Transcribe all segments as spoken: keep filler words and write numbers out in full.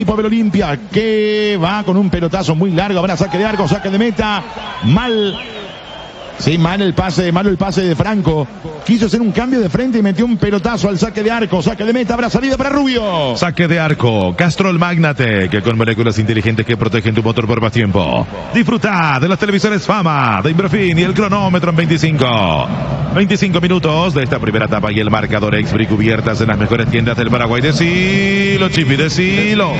Del Olimpia, que va con un pelotazo muy largo, habrá saque de arco, saque de meta, mal, sí, mal el pase, malo el pase de Franco, quiso hacer un cambio de frente y metió un pelotazo al saque de arco, saque de meta, habrá salida para Rubio. Saque de arco, Castrol Magnate, que con moléculas inteligentes que protegen tu motor por más tiempo. Disfruta de los televisores Fama, de Inverfin y el cronómetro en veinticinco. veinticinco minutos de esta primera etapa y el marcador Exbri cubiertas en las mejores tiendas del Paraguay. Decilo, Chipi, decilo.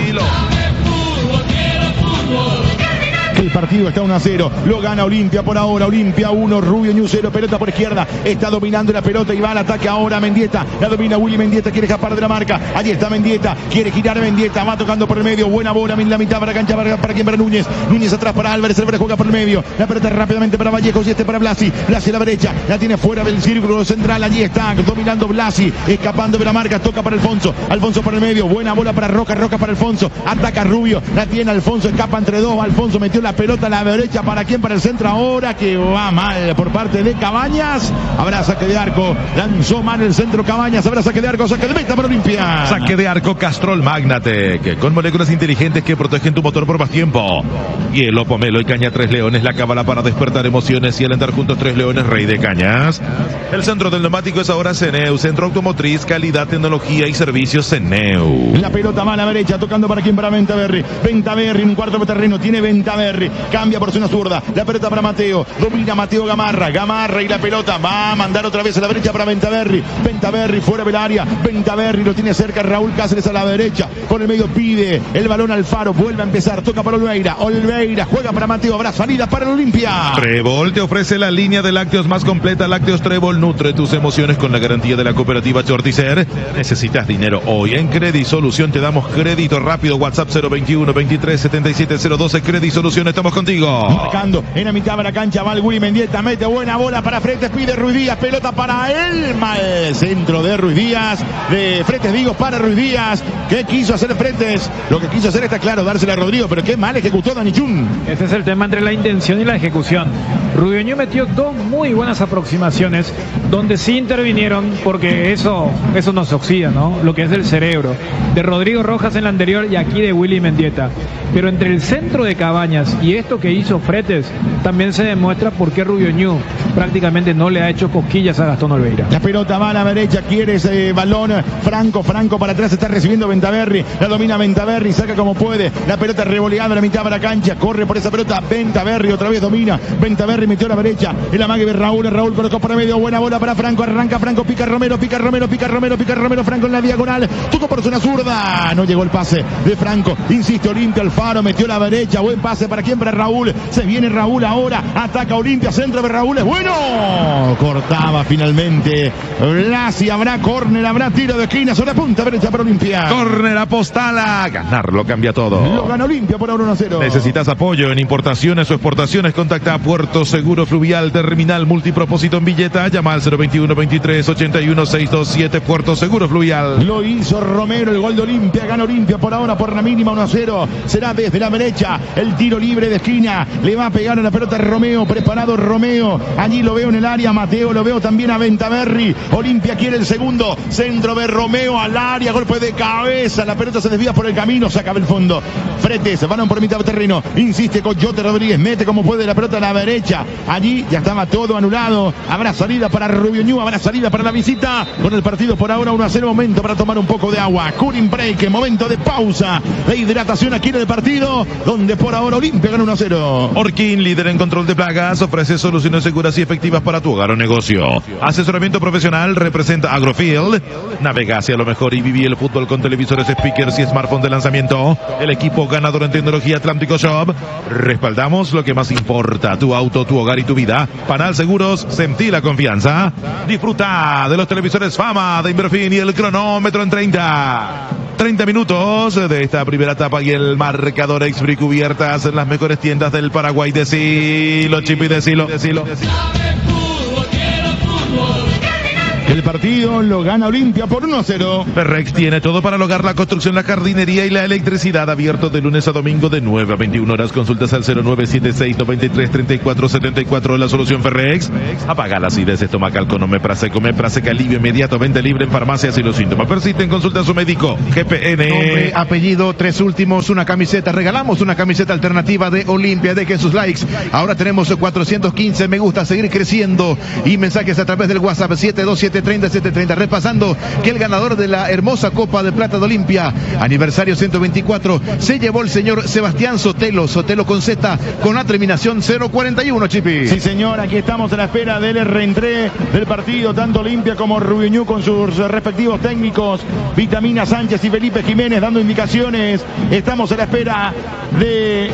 El partido está uno a cero, lo gana Olimpia por ahora, Olimpia uno, Rubio Ñu cero, pelota por izquierda, está dominando la pelota y va al ataque ahora Mendieta, la domina Willy Mendieta, quiere escapar de la marca, allí está Mendieta, quiere girar Mendieta, va tocando por el medio, buena bola, en la mitad para cancha, para, para quien, para Núñez, Núñez atrás para Álvarez, Álvarez juega por el medio, la pelota rápidamente para Vallejos y este para Blasi, Blasi a la derecha, la tiene fuera del círculo central, allí está, dominando Blasi, escapando de la marca, toca para Alfonso, Alfonso por el medio, buena bola para Roca, Roca para Alfonso, ataca Rubio, la tiene Alfonso, escapa entre dos, Alfonso metió la pelota a la derecha, para quien, para el centro ahora, que va mal por parte de Cabañas, habrá saque de arco, lanzó mal el centro Cabañas, habrá saque de arco, saque de meta para Olimpia. Saque de arco Castrol Magnate, que con moléculas inteligentes que protegen tu motor por más tiempo. Hielo, pomelo y caña Tres Leones, la cábala para despertar emociones y alentar juntos Tres Leones, rey de cañas. El centro del neumático es ahora Ceneu, centro automotriz, calidad, tecnología y servicios Ceneu. La pelota va a la derecha, tocando para quien, para Ventaverri, Ventaverri en un cuarto de terreno, tiene Ventaverri, cambia por zona zurda, la pelota para Mateo, domina Mateo Gamarra, Gamarra y la pelota va a mandar otra vez a la derecha para Ventaverri, Ventaverri fuera del área, Ventaverri lo tiene cerca Raúl Cáceres a la derecha, por el medio pide el balón Alfaro, vuelve a empezar, toca para Olveira, Olveira juega para Mateo, habrá salida para el Olimpia. Trébol te ofrece la línea de lácteos más completa, Lácteos Trébol, nutre tus emociones con la garantía de la cooperativa Chorticer. Necesitas dinero hoy en Credit Solución, te damos crédito rápido, WhatsApp cero veintiuno veintitrés setenta y siete cero doce, Credit Solución, estamos contigo. Marcando en la mitad de la cancha va el Willy Mendieta, mete buena bola para Fretes, pide Ruiz Díaz, pelota para él, mal centro de Ruiz Díaz, de Fretes digo para Ruiz Díaz, ¿qué quiso hacer Fretes? Lo que quiso hacer está claro, dársela a Rodrigo, pero qué mal ejecutó Dani Chun. Ese es el tema entre la intención y la ejecución. Rubio Ñu metió dos muy buenas aproximaciones, donde sí intervinieron, porque eso, eso nos oxida, ¿no? Lo que es del cerebro, de Rodrigo Rojas en la anterior y aquí de Willy Mendieta. Pero entre el centro de Cabañas y esto que hizo Fretes, también se demuestra por qué Rubio Ñu prácticamente no le ha hecho cosquillas a Gastón Olveira. La pelota va a la derecha, quiere ese balón, Franco, Franco para atrás, está recibiendo Ventaverri, la domina Ventaverri, saca como puede, la pelota revoleada a la mitad de la cancha, corre por esa pelota, Ventaverri otra vez domina, Ventaverri metió a la derecha, el amague de Raúl, Raúl colocó para medio, buena bola para Franco, arranca Franco, pica Romero, pica Romero, pica Romero, pica Romero, Franco en la diagonal, tocó por zona zurda, no llegó el pase de Franco, insiste Olimpia, Alfaro metió a la derecha, buen pase para quien, para Raúl, se viene Raúl ahora, ataca Olimpia, centro de Raúl, es bueno, cortaba finalmente Blasi, habrá córner, habrá tiro de esquina sobre punta derecha para Olimpia. Córner apostala, ganarlo cambia todo. Lo gana Olimpia por ahora uno a cero. Necesitas apoyo en importaciones o exportaciones, contacta a Puerto Seguro Fluvial, terminal multipropósito en Villeta, llama al cero veintiuno veintitrés ochenta y uno seiscientos veintisiete, Puerto Seguro Fluvial. Lo hizo Romero, el gol de Olimpia, gana Olimpia por ahora por la mínima uno a cero, será desde la derecha, el tiro libre de esquina, le va a pegar a la pelota Romeo, preparado Romeo, allí lo veo en el área, Mateo, lo veo también a Ventaverri, Olimpia quiere el segundo, centro de Romeo al área, golpe de cabeza, la pelota se desvía por el camino, saca del fondo, Fretes, van por mitad de terreno, insiste Coyote Rodríguez, mete como puede la pelota a la derecha, allí ya estaba todo anulado, habrá salida para Rubio Ñu, habrá salida para la visita, con el partido por ahora uno a cero, momento para tomar un poco de agua, cooling break, momento de pausa, de hidratación aquí en el partido, donde por ahora Olimpia gana uno a cero. Orkin, líder en control de plagas, ofrece soluciones seguras y efectivas para tu hogar o negocio. Asesoramiento profesional, representa Agrofield. Navega hacia lo mejor y viví el fútbol con televisores, speakers y smartphone de lanzamiento. El equipo ganador en tecnología Atlántico Shop. Respaldamos lo que más importa, tu auto, tu hogar y tu vida. Panal Seguros, sentí la confianza. Disfruta de los televisores Fama de Inverfin y el cronómetro en treinta. treinta minutos de esta primera etapa y el marcador Exbri cubiertas en las mejores tiendas del Paraguay. Decilo, Chipi, decilo, decilo, decilo. El partido lo gana Olimpia por uno a cero. Ferrex tiene todo para lograr la construcción, la jardinería y la electricidad. Abierto de lunes a domingo de nueve a veintiuna horas. Consultas al cero nueve siete seis, noventa y tres, treinta y cuatro setenta y cuatro. La solución Ferrex. Apaga la acidez estomacal con Omeprazec. Omeprazec, alivio inmediato. Venta libre en farmacias y los síntomas persisten. Consulta a su médico. G P N. Nombre, apellido, tres últimos, una camiseta. Regalamos una camiseta alternativa de Olimpia. Dejen sus likes. Ahora tenemos cuatrocientos quince me gusta, seguir creciendo. Y mensajes a través del WhatsApp siete dos siete, treinta, siete treinta. Repasando que el ganador de la hermosa Copa de Plata de Olimpia, aniversario ciento veinticuatro, se llevó el señor Sebastián Sotelo. Sotelo con Z, con la terminación cero cuarenta y uno, Chipi. Sí, señor, aquí estamos a la espera del reentré del partido, tanto Olimpia como Rubio Ñu con sus respectivos técnicos, Vitamina Sánchez y Felipe Jiménez dando indicaciones. Estamos a la espera de...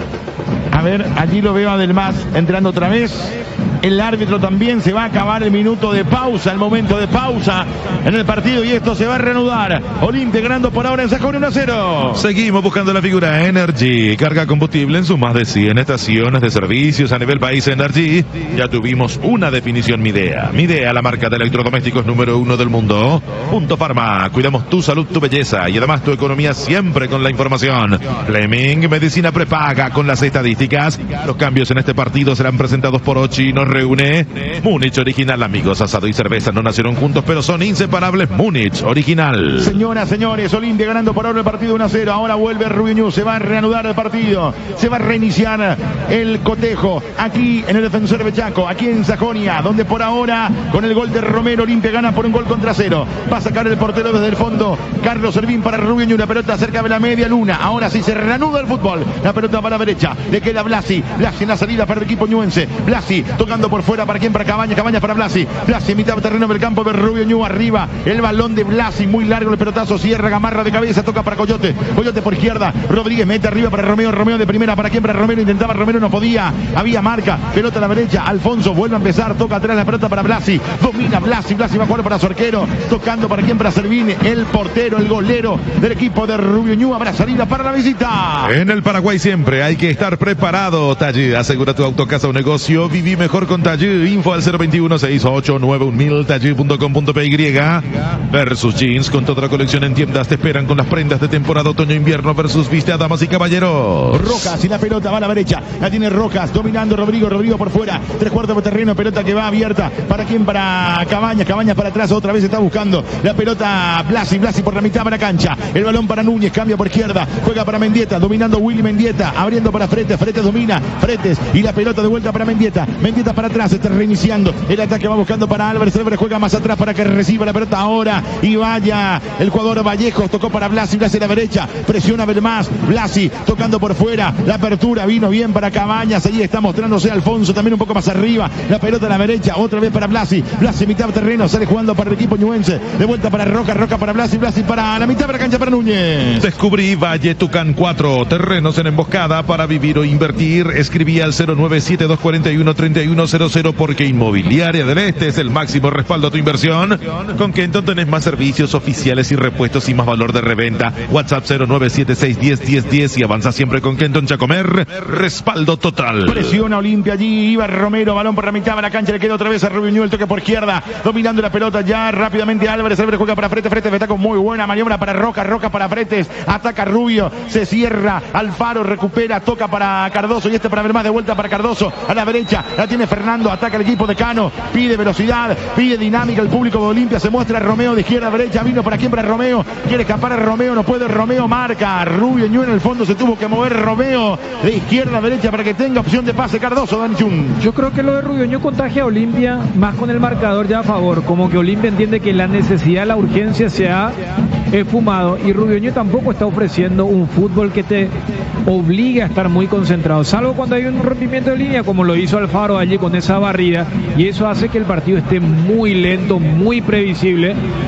A ver, allí lo veo a Delmas entrando otra vez. El árbitro también. Se va a acabar el minuto de pausa, el momento de pausa en el partido, y esto se va a reanudar. Olimpia ganando por ahora en Sajón uno a cero. Seguimos buscando la figura Energy. Carga combustible en sus más de cien estaciones de servicios a nivel país. Energy. Ya tuvimos una definición. Midea. Midea, la marca de electrodomésticos número uno del mundo. Punto Pharma. Cuidamos tu salud, tu belleza y además tu economía siempre con la información. Fleming, medicina prepaga con las estadísticas. Los cambios en este partido serán presentados por Ochi. Nos reúne Múnich Original. Amigos, asado y cerveza no nacieron juntos, pero son inseparables. Múnich Original. Señoras, señores, Olimpia ganando por ahora el partido uno a cero. Ahora vuelve Rubio Ñu. Se va a reanudar el partido. Se va a reiniciar el cotejo aquí en el Defensor Bechaco, aquí en Sajonia, donde por ahora con el gol de Romero Olimpia gana por un gol contra cero. Va a sacar el portero desde el fondo. Carlos Servín para Rubio Ñu. La pelota cerca de la media luna. Ahora sí se reanuda el fútbol. La pelota para la derecha. Le queda Blasi. Blasi en la salida para el equipo ñuense. Blasi tocando por fuera. ¿Para quién? Para Cabañas. Cabañas para Blasi. Blasi en mitad del terreno del campo de Rubio Ñu. Arriba el balón de Blasi. Muy largo el pelotazo. Cierra, Gamarra de cabeza. Toca para Coyote. Coyote por izquierda. Rodríguez mete arriba para Romeo. Romeo de primera. ¿Para quién? Para Romero. Intentaba Romero. No podía. Había marca. Pelota a la derecha. Alfonso vuelve a empezar. Toca atrás la pelota para Blasi. Domina Blasi. Blasi va a jugar para su arquero. Tocando para quién? Para Servini. El portero, el golero del equipo de Rubio Ñu. Habrá salida para la visita. En el Paraguay siempre hay que estar preparado. Talli, asegura tu auto, casa o negocio. Viví mejor con Talli. Info al cero veintiuno, seis ocho nueve uno mil, talli punto com punto pe y. Versus Jeans, con toda la colección en tiendas. Te esperan con las prendas de temporada otoño-invierno. Versus Viste a damas y caballeros. Rojas y la pelota va a la derecha. La tiene Rojas, dominando Rodrigo. Rodrigo por fuera. Tres cuartos de terreno. Pelota que va abierta. ¿Para quién? Para Cabañas. Cabañas para atrás. Otra vez está buscando la pelota Blasi. Blasi por la mitad para cancha. El balón para Núñez. Cambia por izquierda. Juega para Mendieta. Dominando Willy Mendieta. Abriendo para Fretes. Fretes domina. Fretes. Y la pelota de vuelta para Mendieta. Mendieta para atrás. Está reiniciando. El ataque va buscando para Álvarez. Álvarez juega más atrás para que reciba la pelota ahora. Y vaya. El jugador Vallejos. Tocó para Blasi. Blasi a la derecha. Presiona Belmás. Blasi tocando por fuera. La apertura vino bien para Cabañas. Ahí está mostrándose Alfonso. También un poco más arriba. La pelota a la derecha. Otra vez para Blasi. Blasi mitad de terreno. Sale jugando para el equipo ñuense. De vuelta para Roca. Roca para Blasi. Blasi para la mitad de la cancha para Núñez. Descubrí Valle Tucán cuatro. Terrenos en emboscada para vivir o invertir. Escribí al cero nueve siete dos cuatro uno, tres uno cero cero porque Inmobiliaria del Este es el máximo respaldo a tu inversión. Con Kenton tenés más servicios oficiales y repuestos y más valor de reventa. WhatsApp cero nueve siete seis uno cero uno cero uno cero y avanza siempre con Kenton Chacomer. Respaldo total. Presiona Olimpia allí. Iba Romero. Balón por la mitad de la cancha. Le queda otra vez a Rubio Ñu. El toque por izquierda. Dominando la pelota ya rápidamente Álvarez. Álvarez juega para Fretes. Fretes está con muy buena maniobra para Roca. Roca para Fretes. Ataca Rubio. Se cierra. Alfaro recupera. Toca para Cardoso. Y este para ver más de vuelta para Cardoso. A la derecha. La tiene Fernando. Ataca el equipo de Cano. Pide velocidad. Pide dinámica. El público de Olimpia se muestra. Romeo de izquierda a derecha. Vino para quién? Para Romeo. Quiere escapar a Romeo. No puede. Romeo marca. Rubio Ñu en el fondo se tuvo que mover Romeo de izquierda a derecha para que tenga opción de pase. Cardoso, Dan Chun. Yo creo que lo de Rubio Ñu contagia a Olimpia más con el marcador ya a favor. Como que Olimpia entiende que la necesidad, la urgencia se ha esfumado. Y Rubio Ñu tampoco está ofreciendo un fútbol que te obligue a estar muy concentrado. Salvo cuando hay un rompimiento de línea, como lo hizo Alfaro allí con esa barrida. Y eso hace que el partido esté muy lento, muy previsible.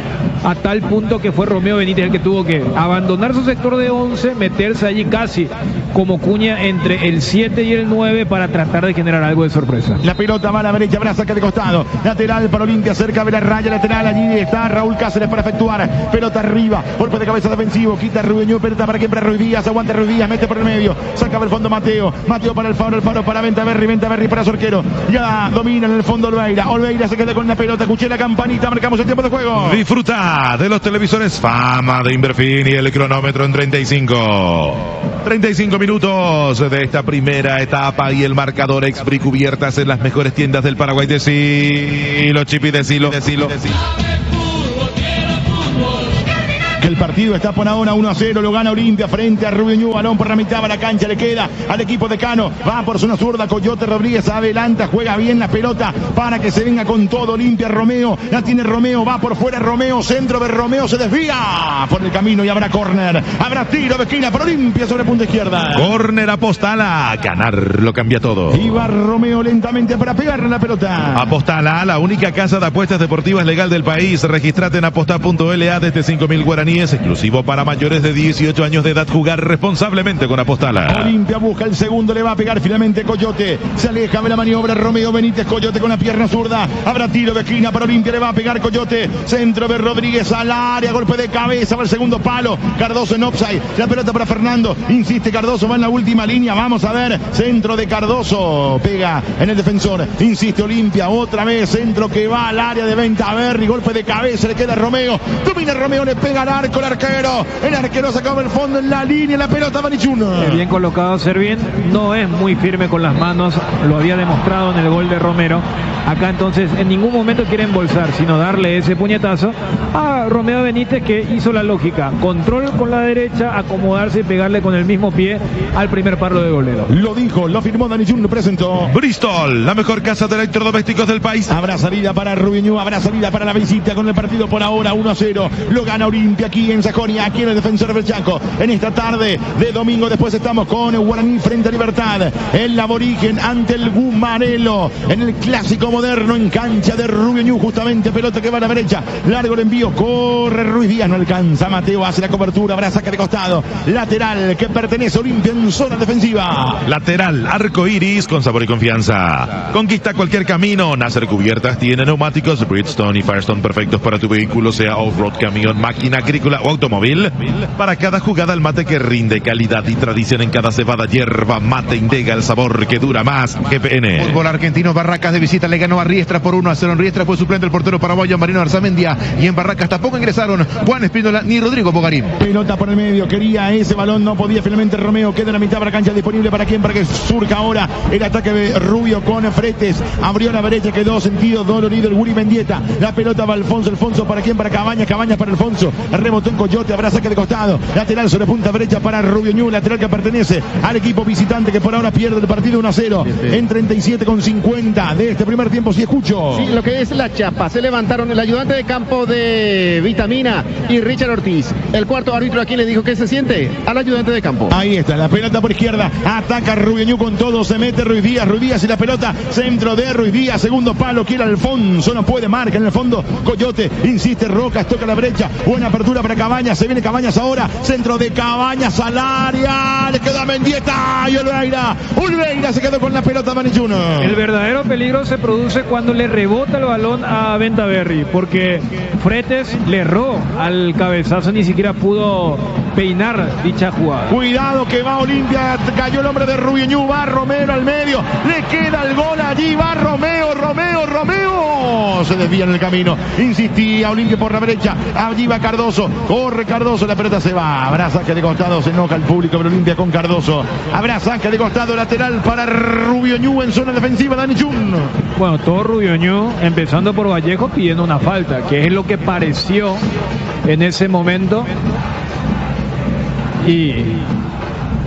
a tal punto que fue Romeo Benítez el que tuvo que abandonar su sector de once, meterse allí casi como cuña entre el siete y el nueve para tratar de generar algo de sorpresa. La pelota va a la derecha, habrá saque de costado, lateral para Olimpia, cerca de la raya lateral, allí está Raúl Cáceres para efectuar, pelota arriba, golpe de cabeza defensivo, quita Ruiz Ñu, pelota para quien, para Ruiz Díaz, aguanta Ruiz Díaz, mete por el medio, saca del fondo Mateo, Mateo para el Faro, el Faro para Ventaverri, Ventaverri para su arquero, ya domina en el fondo Olveira, Olveira se queda con la pelota, escuché la campanita, marcamos el tiempo de juego. Disfruta de los televisores Fama de Inverfin y el cronómetro en treinta y cinco. treinta y cinco minutos de esta primera etapa y el marcador Expri cubiertas en las mejores tiendas del Paraguay. Decilo, Chipi, decilo, decilo, decilo. Que el partido está por ahora uno a cero, lo gana Olimpia frente a Rubio Ñu, balón por la mitad de la cancha, le queda al equipo de Cano, va por zona zurda, Coyote Rodríguez adelanta, juega bien la pelota para que se venga con todo Olimpia. Romeo, la tiene Romeo, va por fuera Romeo, centro de Romeo, se desvía por el camino y habrá córner, habrá tiro de esquina para Olimpia sobre punta izquierda. Córner Apostala, ganar lo cambia todo. Y va Romeo lentamente para pegarle la pelota. Apostala, la única casa de apuestas deportivas legal del país. Registrate en apostar punto L A desde cinco mil guaraníes, exclusivo para mayores de dieciocho años de edad. Jugar responsablemente con Apostala. Olimpia busca el segundo, le va a pegar finalmente Coyote, se aleja de la maniobra Romeo Benítez, Coyote con la pierna zurda, habrá tiro de esquina para Olimpia, le va a pegar Coyote, centro de Rodríguez al área, golpe de cabeza, va el segundo palo, Cardoso en offside, la pelota para Fernando, insiste Cardoso, va en la última línea, vamos a ver, centro de Cardoso, pega en el defensor, insiste Olimpia, otra vez, centro que va al área de Ventaverri, golpe de cabeza, le queda Romeo, domina Romeo, le pega al arco el arquero, el arquero sacaba el fondo en la línea, la pelota va Nichun. Bien colocado Servién, no es muy firme con las manos, lo había demostrado en el gol de Romero. Acá entonces en ningún momento quiere embolsar, sino darle ese puñetazo a Romeo Benítez, que hizo la lógica, control con la derecha, acomodarse y pegarle con el mismo pie al primer palo de golero. Lo dijo, lo firmó Dani Jun, lo presentó. Bristol, la mejor casa de electrodomésticos del país. Habrá salida para Rubio Ñu, habrá salida para la visita con el partido por ahora uno a cero. Lo gana Olimpia aquí en Sajonia, aquí en el Defensor del Chaco. En esta tarde de domingo, después estamos con Guaraní frente a Libertad. El aborigen ante el Gumarelo. En el clásico moderno en cancha de Rubio Ñu, justamente pelota que va a la derecha. Largo el envío, corre Ruiz Díaz, no alcanza. Mateo hace la cobertura, habrá saque de costado. Lateral que pertenece a Olimpia en zona defensiva. Lateral, arco iris con sabor y confianza. Conquista cualquier camino. Nasser Cubiertas tiene neumáticos Bridgestone y Firestone perfectos para tu vehículo, sea off-road, camión, máquina agrícola o automóvil. Para cada jugada el mate que rinde, calidad y tradición en cada cebada, hierba mate Indega, el sabor que dura más. G P N. Fútbol argentino, Barracas de visita le ganó a Riestra por uno a cero. En Riestra fue suplente el portero paraguayo Marino Arzamendia, y en Barracas tampoco ingresaron Juan Espíndola ni Rodrigo Bogarín. Pelota por el medio, quería ese balón, no podía finalmente Romeo, queda en la mitad de la cancha, disponible para quien, para que surja ahora el ataque de Rubio con Fretes, abrió la derecha, quedó sentido dolorido el Willy Mendieta, la pelota va Alfonso, Alfonso para quien, para Cabañas, Cabañas para Alfonso, rebotó en Coyote, habrá saque de costado, lateral sobre punta derecha para Rubio Ñu, lateral que pertenece al equipo visitante que por ahora pierde el partido uno a cero en treinta y siete con cincuenta de este primer tiempo. Si escucho. Sí, lo que es la chapa, se levantaron el ayudante de campo de Vitamina y Richard Ortiz. El cuarto árbitro aquí le dijo que se siente al ayudante de campo. Ahí está, la pelota por izquierda, ataca Rubio Ñu con todo, se mete Ruiz Díaz, Ruiz Díaz y la pelota, centro de Ruiz Díaz, segundo palo, quiere Alfonso, no puede, marca en el fondo, Coyote, insiste Rocas, toca la brecha, buena apertura para Cabañas, se viene Cabañas ahora, centro de Cabañas al área, le queda Mendieta y Olveira, Olveira se quedó con la pelota Manichuno. El verdadero peligro se produce cuando le rebota el balón a Ventaverri, porque Fretes le erró al cabezazo, ni siquiera pudo peinar dicha jugada. Cuidado que va Olimpia, cayó el hombre de Rubio Ñu, va Romero al medio, le queda el gol allí, va Romeo, Romeo, Romeo, se desvía en el camino, insistía Olimpia por la derecha, allí va Cardoso, corre Cardoso, la pelota se va, habrá saque de costado, se enoja el público de Olimpia con Cardoso, habrá saque de costado lateral para Rubio Ñu en zona defensiva, Dani Chun. Bueno, todo Rubio Ñu, empezando por Vallejo, pidiendo una falta, que es lo que pareció en ese momento. Y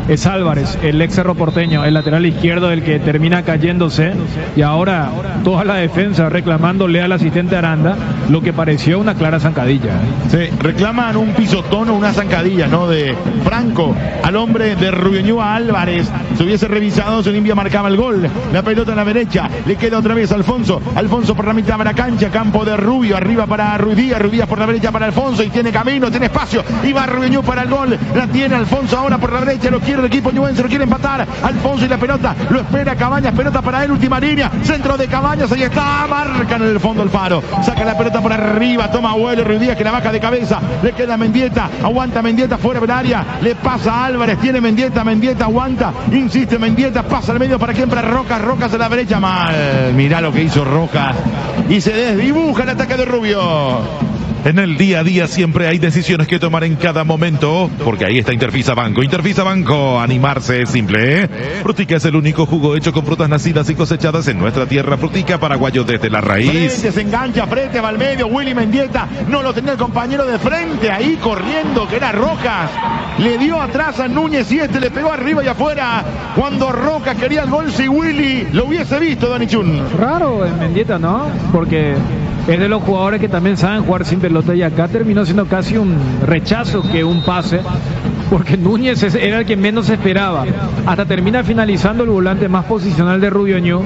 es Álvarez, el ex Cerro Porteño, el lateral izquierdo, el que termina cayéndose, y ahora toda la defensa reclamándole al asistente Aranda lo que pareció una clara zancadilla. Sí, reclaman un pisotón o una zancadilla, ¿no? De Franco al hombre de Rubioño, a Álvarez. Se hubiese revisado, se Olimpia marcaba el gol. La pelota en la derecha, le queda otra vez a Alfonso. Alfonso por la mitad de la cancha, campo de Rubio, arriba para Ruiz Díaz, Ruiz Díaz por la derecha para Alfonso, y tiene camino, tiene espacio, y va Rubioño para el gol. La tiene Alfonso ahora por la derecha, lo quiere el equipo ñubense, lo quiere empatar. Alfonso y la pelota, lo espera Cabañas, pelota para él, última línea, centro de Cabañas, ahí está, marca en el fondo el Faro, saca la pelota por arriba, toma vuelo Ruiz Díaz que la baja de cabeza, le queda Mendieta, aguanta Mendieta fuera del área, le pasa a Álvarez, tiene Mendieta, Mendieta aguanta, insiste Mendieta, pasa al medio para quien, para Rojas, Rojas a la derecha, mal, mirá lo que hizo Rojas, y se desdibuja el ataque de Rubio. En el día a día siempre hay decisiones que tomar en cada momento, porque ahí está Intervisa Banco. Intervisa Banco, animarse es simple, ¿eh? Frutica es el único jugo hecho con frutas nacidas y cosechadas en nuestra tierra. Frutica, paraguayo desde la raíz. Frente, se engancha, frente, va al medio, Willy Mendieta, no lo tenía el compañero de frente, ahí corriendo, que era Rojas. Le dio atrás a Núñez y este le pegó arriba y afuera. Cuando Rojas quería el gol, si Willy lo hubiese visto, Dani Chun. Raro en Mendieta, ¿no? Porque es de los jugadores que también saben jugar sin pelota, y acá terminó siendo casi un rechazo que un pase, porque Núñez era el que menos esperaba. Hasta termina finalizando el volante más posicional de Rubioño.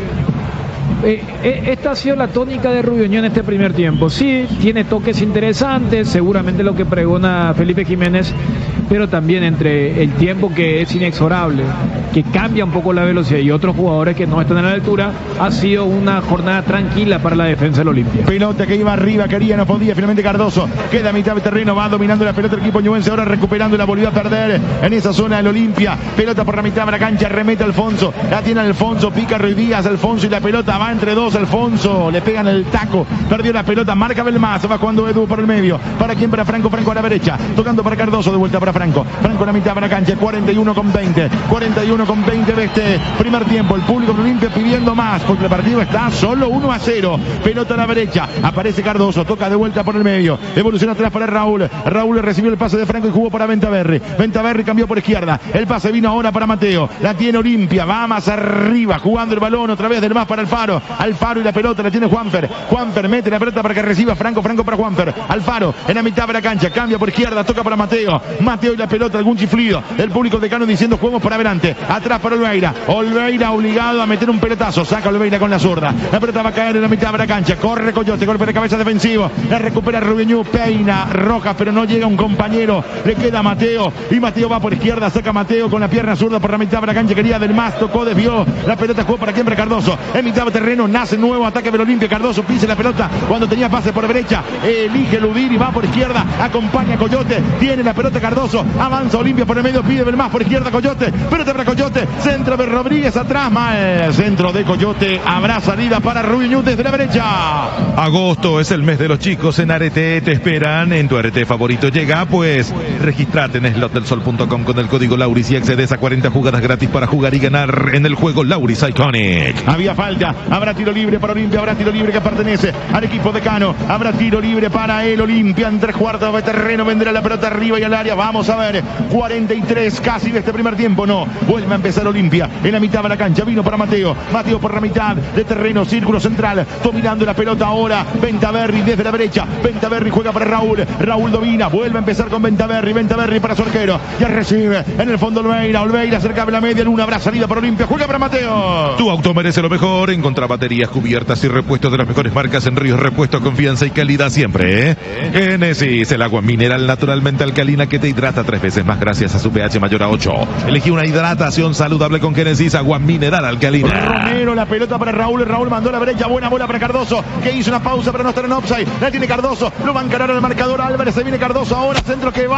Eh, eh, esta ha sido la tónica de Rubioño en este primer tiempo. Sí, tiene toques interesantes, seguramente lo que pregona Felipe Jiménez, pero también entre el tiempo que es inexorable, que cambia un poco la velocidad, y otros jugadores que no están a la altura, ha sido una jornada tranquila para la defensa del Olimpia. Pelota que iba arriba, quería, no podía, finalmente Cardoso queda a mitad de terreno, va dominando la pelota el equipo ñubense, ahora recuperando, la volvió a perder en esa zona del Olimpia. Pelota por la mitad de la cancha, remete Alfonso, la tiene Alfonso, pica Ruiz Díaz, Alfonso, y la pelota va entre dos, Alfonso, le pegan el taco, perdió la pelota, marca Belmaz, va jugando Edu por el medio, para quien, para Franco, Franco a la derecha, tocando para Cardoso, de vuelta para Franco, Franco a la mitad de la cancha, cuarenta y uno con veinte, cuarenta y uno con veinte de este primer tiempo, el público de Olimpia pidiendo más, porque el partido está solo uno a cero, pelota a la derecha, aparece Cardoso, toca de vuelta por el medio, evoluciona atrás para Raúl, Raúl recibió el pase de Franco y jugó para Ventaverri, Ventaverri cambió por izquierda, el pase vino ahora para Mateo, la tiene Olimpia, va más arriba, jugando el balón otra vez del más para Alfaro, Alfaro y la pelota la tiene Juanfer, Juanfer mete la pelota para que reciba Franco, Franco para Juanfer, Alfaro en la mitad de la cancha, cambia por izquierda, toca para Mateo, Mateo y la pelota, algún chiflido, el público decano diciendo juegos para adelante, atrás para Olveira, Olveira obligado a meter un pelotazo, saca Olveira con la zurda, la pelota va a caer en la mitad de la cancha, corre Coyote, golpe de cabeza defensivo, la recupera Rubioño, peina Rojas, pero no llega un compañero, le queda Mateo, y Mateo va por izquierda, saca Mateo con la pierna zurda por la mitad de la cancha, quería del más, tocó, desvió, la pelota jugó para quien, para Cardoso, en mitad de terreno, nace nuevo ataque del Olimpia, Cardoso pisa la pelota cuando tenía pase por derecha, elige eludir y va por izquierda, acompaña a Coyote, tiene la pelota Cardoso, avanza Olimpia por el medio, pide Belmás por izquierda, Coyote, pelota para Coyote, centro de Rodríguez atrás, mal, centro de Coyote, habrá salida para Rubio desde la derecha. Agosto es el mes de los chicos en Arete, te esperan en tu Arete favorito. Llega, pues, registrate en slot del sol punto com con el código Lauris y accedes a cuarenta jugadas gratis para jugar y ganar en el juego Lauris Iconic. Había falta, habrá tiro libre para Olimpia, habrá tiro libre que pertenece al equipo de Cano, habrá tiro libre para el Olimpia, en tres cuartos de terreno, vendrá la pelota arriba y al área, vamos a ver, cuarenta y tres casi de este primer tiempo, no, vuelve a empezar Olimpia, en la mitad de la cancha, vino para Mateo, Mateo por la mitad de terreno, círculo central, dominando la pelota ahora, Ventaverri desde la derecha, Ventaverri juega para Raúl, Raúl domina, vuelve a empezar con Ventaverri, Ventaverri para su arquero, ya recibe, en el fondo Olveira, Olveira cerca de la media luna, habrá salida para Olimpia, juega para Mateo. Tu auto merece lo mejor, encontrá baterías, cubiertas y repuestos de las mejores marcas en Ríos Repuestos, confianza y calidad siempre, ¿eh? Genesis, el agua mineral naturalmente alcalina que te hidrata tres veces más gracias a su pH mayor a ocho. Elegí una hidratación saludable con Genesis, agua mineral alcalina. Romero, la pelota para Raúl, Raúl mandó a la derecha, buena bola para Cardoso, que hizo una pausa para no estar en offside, la tiene Cardoso, lo va a encarar al marcador Álvarez, se viene Cardoso ahora, centro que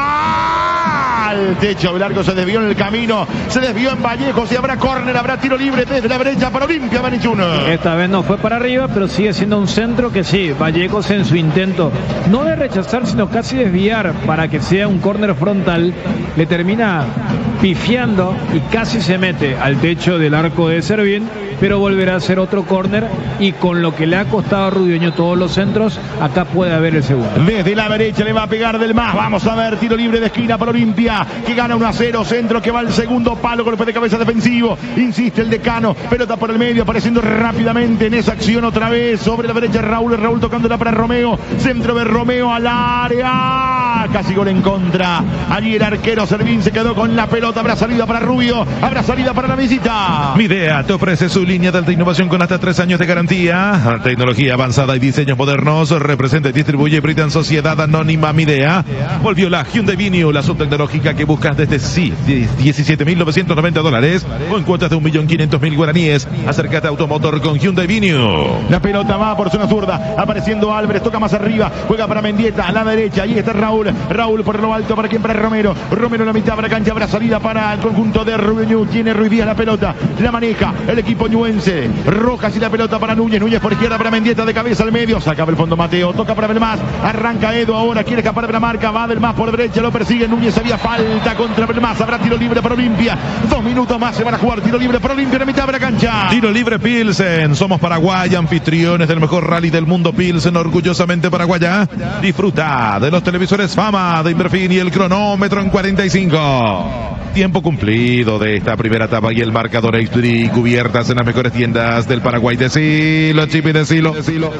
va al techo, el arco se desvió en el camino, se desvió en Vallejo, si habrá córner, habrá tiro libre desde la derecha para Olimpia, Manichuno. Esta vez no fue para arriba, pero sigue siendo un centro que sí, Vallecos en su intento, no de rechazar, sino casi desviar para que sea un córner frontal, le termina pifiando y casi se mete al techo del arco de Servín, pero volverá a ser otro córner y con lo que le ha costado a Rubioño todos los centros, acá puede haber el segundo. Desde la derecha le va a pegar Del Mas, vamos a ver, tiro libre de esquina para Olimpia, que gana uno a cero, centro que va al segundo palo, golpe de cabeza defensivo, insiste el decano, pelota por el medio, apareciendo rápidamente en esa acción otra vez, sobre la derecha Raúl, Raúl tocándola para Romeo, centro de Romeo al área, casi gol en contra, allí el arquero Servín se quedó con la pelota, habrá salida para Rubio, habrá salida para la visita. Midea te ofrece su línea de alta innovación con hasta tres años de garantía, tecnología avanzada y diseños modernos, representa y distribuye Britan Sociedad Anónima Midea. Volvió la Hyundai Venue, la subtecnológica que buscas desde sí, diecisiete mil novecientos noventa dólares o en cuotas de un millón quinientos mil guaraníes. Acércate a Automotor con Hyundai Venue. La pelota va por zona zurda, apareciendo Álvarez, toca más arriba, juega para Mendieta, a la derecha, ahí está Raúl, Raúl por lo alto, para quien, para Romero, Romero en la mitad de la cancha, habrá salida para el conjunto de Rubio Ñu, tiene Ruiz Díaz la pelota, la maneja el equipo ñuense, Rojas y la pelota para Núñez, Núñez por izquierda para Mendieta, de cabeza al medio, saca el fondo Mateo, toca para Belmás, arranca Edo ahora, quiere escapar de la marca, va Belmás por derecha, lo persigue Núñez, había falta contra Belmás, habrá tiro libre para Olimpia, dos minutos más se van a jugar, tiro libre para Olimpia en la mitad de la cancha. Tiro libre Pilsen, somos Paraguay, anfitriones del mejor rally del mundo Pilsen, orgullosamente paraguaya. Disfruta de los televisores Fama de Inverfin y el cronómetro en cuarenta y cinco. Tiempo cumplido de esta primera etapa y el marcador H D cubiertas en las mejores tiendas del Paraguay. Decilo, Chipi, decilo. decilo.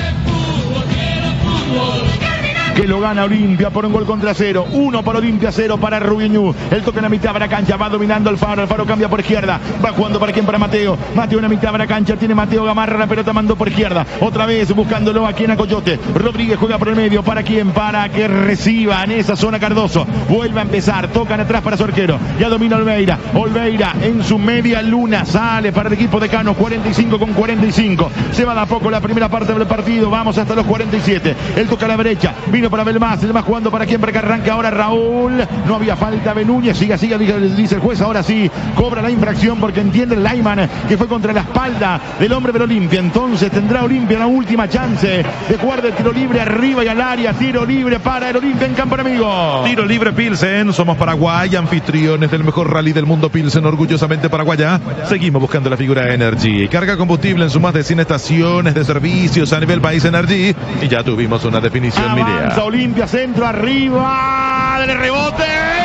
Que lo gana Olimpia por un gol contra cero. Uno para Olimpia, cero para Rubio Ñu. El toque en la mitad de la cancha, va dominando Alfaro. Alfaro cambia por izquierda, va jugando para quien, para Mateo. Mateo en la mitad de la cancha, tiene Mateo Gamarra, la pelota mandó por izquierda. Otra vez buscándolo aquí en Acoyote. Rodríguez juega por el medio, ¿para quién? Para que reciba en esa zona Cardoso. Vuelve a empezar, tocan atrás para su arquero. Ya domina Olveira. Olveira en su media luna, sale para el equipo de Cano, cuarenta y cinco con cuarenta y cinco. Se va de a poco la primera parte del partido, vamos hasta los cuarenta y siete. El toca a la derecha, vino para Belmás, el más jugando para quien, para que arranca ahora Raúl. No había falta de Núñez, siga, siga, dice el juez, ahora sí, cobra la infracción porque entiende el Lyman que fue contra la espalda del hombre del Olimpia. Entonces tendrá Olimpia la última chance de jugar de tiro libre arriba y al área. Tiro libre para el Olimpia en campo enemigo. Tiro libre Pilsen, somos Paraguay, anfitriones del mejor rally del mundo Pilsen, orgullosamente paraguaya. Seguimos buscando la figura Energy. Carga combustible en sus más de cien estaciones de servicios a nivel país Energy. Y ya tuvimos una definición Midea. Avanza Olimpia, centro arriba, del rebote.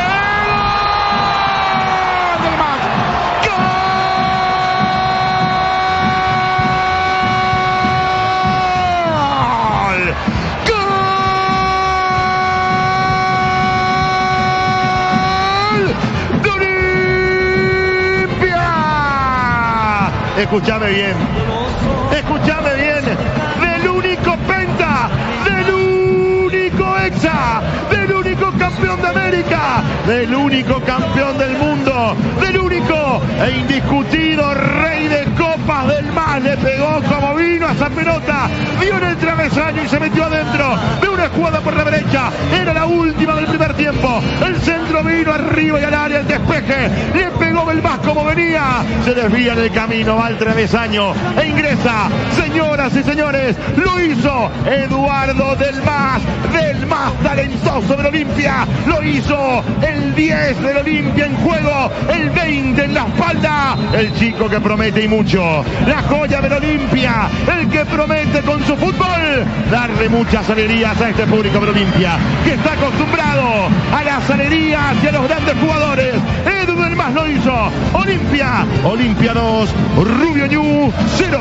Escúchame bien, escúchame bien, del único penta, del único hexa, del único campeón de América, del único campeón del mundo, del único e indiscutido rey de copas del Mas, le pegó como vino a esa pelota, dio en el travesaño y se metió adentro de una jugada por la derecha, era la última del primer tiempo, el centro vino arriba y al área, el despeje, le pegó Belmás como venía, se desvía en el camino, va al travesaño e ingresa, señoras y señores, lo hizo Eduardo Del Mas, del más talentoso del Olimpia, lo hizo el diez del Olimpia en juego, el veinte en la espalda, el chico que promete y mucho, la joya del Olimpia, el que promete con su fútbol darle muchas alegrías a este público del Olimpia, que está acostumbrado a las alegrías y a los grandes jugadores. Edu Del Mas lo hizo. Olimpia, Olimpia dos, Rubio Ñu cero.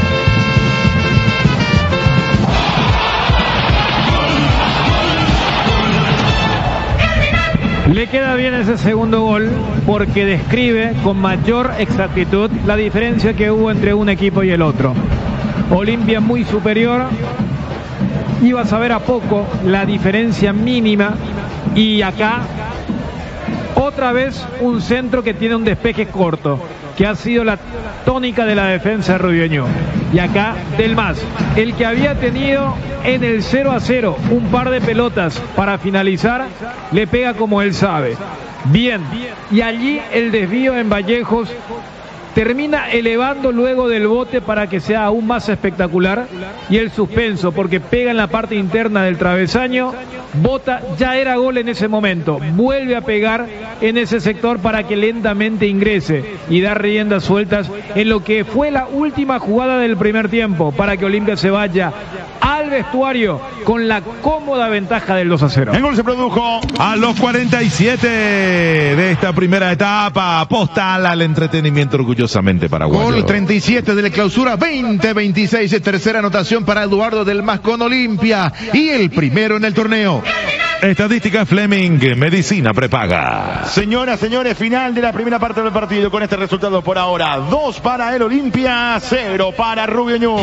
Le queda bien ese segundo gol porque describe con mayor exactitud la diferencia que hubo entre un equipo y el otro. Olimpia muy superior, iba a saber a poco la diferencia mínima, y acá otra vez un centro que tiene un despeje corto, que ha sido la tónica de la defensa de Rubio Ñu. Y acá Del Mas, el que había tenido en el cero a cero un par de pelotas para finalizar, le pega como él sabe. Bien, y allí el desvío en Vallejos, termina elevando luego del bote para que sea aún más espectacular, y el suspenso porque pega en la parte interna del travesaño, bota, ya era gol en ese momento, vuelve a pegar en ese sector para que lentamente ingrese y dar riendas sueltas en lo que fue la última jugada del primer tiempo para que Olimpia se vaya al vestuario con la cómoda ventaja del dos a cero. El gol se produjo a los cuarenta y siete de esta primera etapa. Postal al entretenimiento orgullosamente paraguayo. Gol treinta y siete de la clausura veinte veintiséis. Tercera anotación para Eduardo del Mas con Olimpia y el primero en el torneo. Estadística Fleming, medicina prepaga. Señoras, señores, final de la primera parte del partido con este resultado por ahora. Dos para el Olimpia, cero para Rubio Ñu.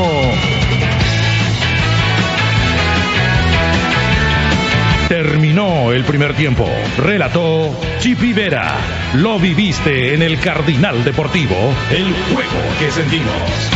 Terminó el primer tiempo. Relató Chipi Vera. Lo viviste en el Cardinal Deportivo. El juego que sentimos.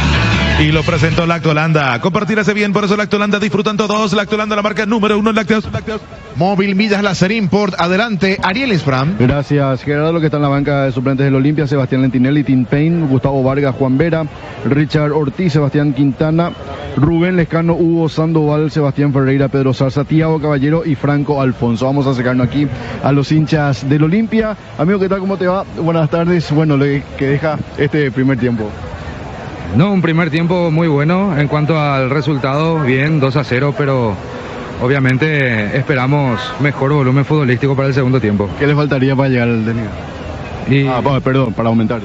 Y lo presentó Lactolanda. Compartirse bien, por eso Lactolanda disfrutan todos. Lactolanda, la marca número uno en lácteos. Móvil Midas Láser Import. Adelante, Ariel Esfram. Gracias, Gerardo, que está en la banca de suplentes del Olimpia. Sebastián Lentinelli, Tim Payne, Gustavo Vargas, Juan Vera, Richard Ortiz, Sebastián Quintana, Rubén Lescano, Hugo Sandoval, Sebastián Ferreira, Pedro Zarza, Tiago Caballero y Franco Alfonso. Vamos a acercarnos aquí a los hinchas del Olimpia. Amigo, ¿qué tal? ¿Cómo te va? Buenas tardes. Bueno, lo que deja este primer tiempo. No, un primer tiempo muy bueno en cuanto al resultado, bien, dos a cero, pero obviamente esperamos mejor volumen futbolístico para el segundo tiempo. ¿Qué le faltaría para llegar al desnivel? Y, ah, perdón, para aumentar.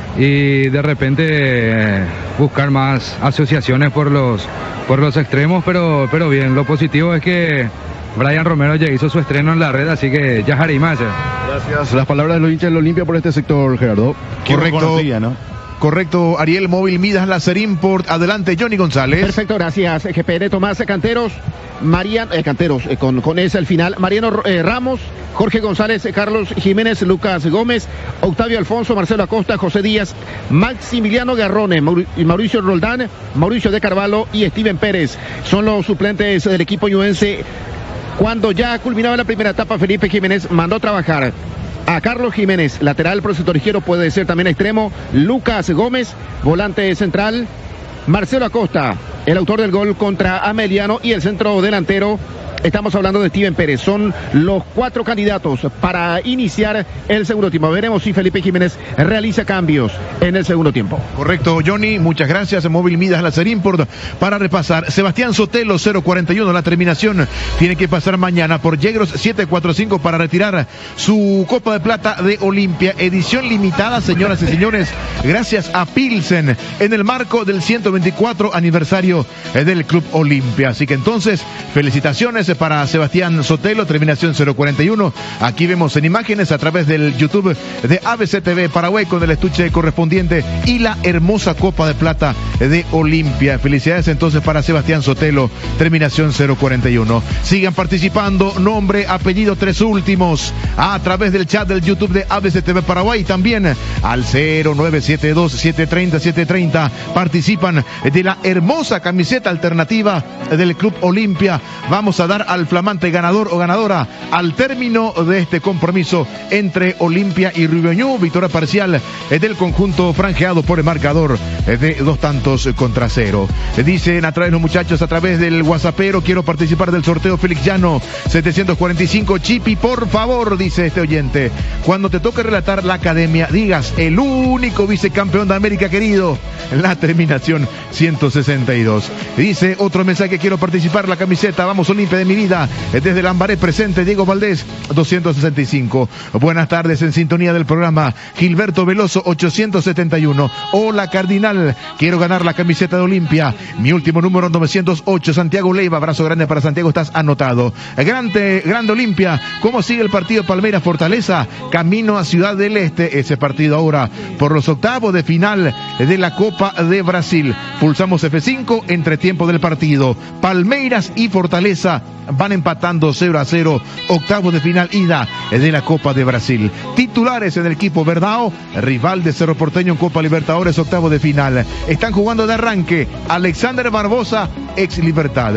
Y de repente eh, buscar más asociaciones por los por los extremos, pero pero bien, lo positivo es que Brian Romero ya hizo su estreno en la red, así que ya Jarimas. Gracias. Las palabras de los hinchas del Olimpia por este sector, Gerardo. Correcto. Conocía, ¿no? Correcto, Ariel. Móvil Midas Láser Import. Adelante, Johnny González. Perfecto, gracias. G P D Tomás Canteros, Mariano, eh, Canteros, eh, con, con ese al final. Mariano eh, Ramos, Jorge González, eh, Carlos Jiménez, Lucas Gómez, Octavio Alfonso, Marcelo Acosta, José Díaz, Maximiliano Garrone, Maur Mauricio Roldán, Mauricio de Carvalho y Steven Pérez. Son los suplentes del equipo ñuense. Cuando ya culminaba la primera etapa, Felipe Jiménez mandó a trabajar a Carlos Jiménez, lateral por el sector izquierdo, puede ser también extremo. Lucas Gómez, volante central. Marcelo Acosta, el autor del gol contra Ameliano, y el centro delantero. Estamos hablando de Steven Pérez. Son los cuatro candidatos para iniciar el segundo tiempo. Veremos si Felipe Jiménez realiza cambios en el segundo tiempo. Correcto, Johnny. Muchas gracias. Móvil Midas Láser Import. Para repasar, Sebastián Sotelo, cero cuarenta y uno. La terminación tiene que pasar mañana por Yegros siete cuarenta y cinco para retirar su Copa de Plata de Olimpia. Edición limitada, señoras y señores, gracias a Pilsen, en el marco del ciento veinticuatro aniversario del Club Olimpia. Así que entonces, felicitaciones para Sebastián Sotelo, terminación cero cuarenta y uno. Aquí vemos en imágenes a través del YouTube de A B C T V Paraguay con el estuche correspondiente y la hermosa Copa de Plata de Olimpia. Felicidades entonces para Sebastián Sotelo, terminación cero cuarenta y uno. Sigan participando, nombre, apellido, tres últimos, a través del chat del YouTube de A B C T V Paraguay, también al cero nueve siete dos siete tres cero siete tres cero. Participan de la hermosa camiseta alternativa del Club Olimpia. Vamos a dar al flamante ganador o ganadora al término de este compromiso entre Olimpia y Rubio Ñu. Victoria parcial del conjunto franjeado por el marcador de dos tantos contra cero. Dicen a través de los muchachos, a través del WhatsAppero, quiero participar del sorteo Félix Llano setecientos cuarenta y cinco. Chipi, por favor, dice este oyente, cuando te toque relatar la academia, digas el único vicecampeón de América querido, la terminación ciento sesenta y dos. Dice otro mensaje, quiero participar, la camiseta Vamos Olimpia de mi vida, desde Lambaré presente, Diego Valdés doscientos sesenta y cinco. Buenas tardes, en sintonía del programa, Gilberto Veloso ochocientos setenta y uno. Hola Cardinal, quiero ganar la camiseta de Olimpia, mi último número novecientos ocho. Santiago Leiva, abrazo grande para Santiago, estás anotado. Grande, grande Olimpia, ¿cómo sigue el partido Palmeiras Fortaleza? Camino a Ciudad del Este, ese partido ahora por los octavos de final de la Copa de Brasil. Pulsamos F cinco, entretiempo del partido. Palmeiras y Fortaleza van empatando cero a cero, octavos de final ida de la Copa de Brasil. Titulares en el equipo Verdao, rival de Cerro Porteño en Copa Libertadores, octavos de final. Están jugando de arranque Alexander Barbosa, ex Libertad.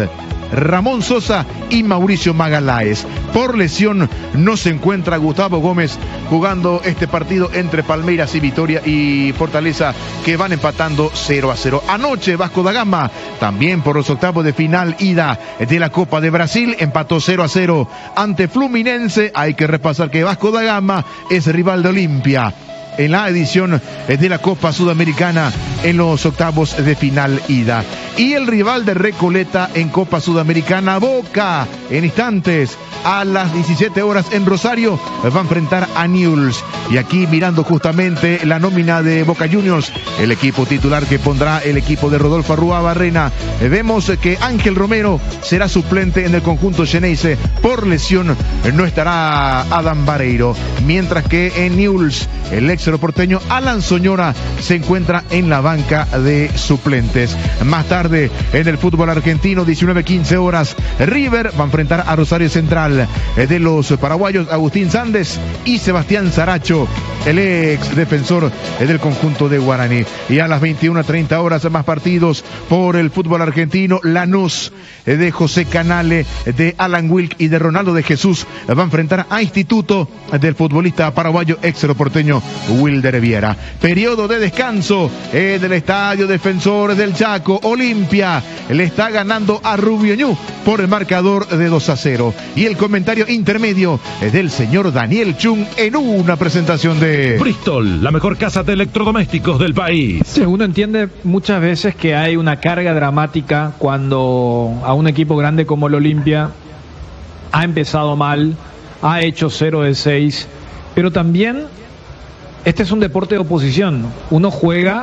Ramón Sosa y Mauricio Magaláes. Por lesión no se encuentra Gustavo Gómez jugando este partido entre Palmeiras y Vitória y Fortaleza, que van empatando cero a cero. Anoche Vasco da Gama, también por los octavos de final ida de la Copa de Brasil, empató cero a cero ante Fluminense. Hay que repasar que Vasco da Gama es rival de Olimpia en la edición de la Copa Sudamericana en los octavos de final ida. Y el rival de Recoleta en Copa Sudamericana, Boca, en instantes, a las diecisiete horas en Rosario, va a enfrentar a Newell's. Y aquí mirando justamente la nómina de Boca Juniors, el equipo titular que pondrá el equipo de Rodolfo Arrua Barrena, vemos que Ángel Romero será suplente en el conjunto Xeneize. Por lesión no estará Adam Vareiro, mientras que en Newell's el ex porteño Alan Soñora se encuentra en la banca de suplentes. Más tarde en el fútbol argentino, diecinueve quince horas, River va a enfrentar a Rosario Central, de los paraguayos Agustín Sández y Sebastián Saracho, el ex defensor del conjunto de Guaraní. Y a las veintiuna treinta horas, más partidos por el fútbol argentino. Lanús de José Canale, de Alan Wilk y de Ronaldo de Jesús va a enfrentar a Instituto del futbolista paraguayo ex porteño Wilder Viera. Periodo de descanso en el Estadio Defensores del Chaco. Olimpia le está ganando a Rubio Ñu por el marcador de dos a cero. Y el comentario intermedio del señor Daniel Chung en una presentación de Bristol, la mejor casa de electrodomésticos del país. Sí, uno entiende muchas veces que hay una carga dramática cuando a un equipo grande como el Olimpia ha empezado mal, ha hecho cero de seis, pero también este es un deporte de oposición. Uno juega